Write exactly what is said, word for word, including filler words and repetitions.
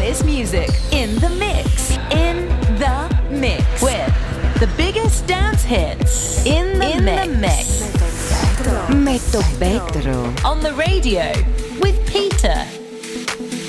hottest music in the mix. In the mix. With the biggest dance hits in the in mix. The mix. Metto Bedro. On the radio with Peter.